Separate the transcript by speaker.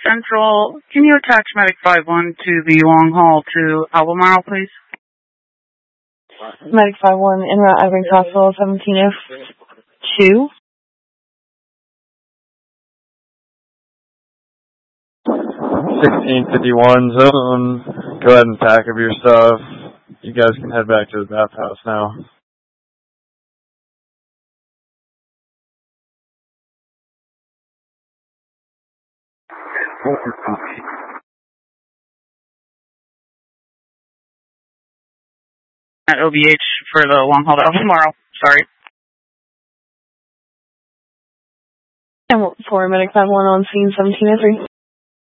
Speaker 1: Central. Can you attach Medic 5-1 to the long haul to Albemarle, please?
Speaker 2: Medic 5-1, en route Evergreen Hospital, 1702.
Speaker 3: 1651 zone. Go ahead and pack up your stuff. You guys can head back to the bathhouse now.
Speaker 1: At OBH for the long haul to Albemarle. Sorry.
Speaker 2: And for Medic 5-1 on scene 1703.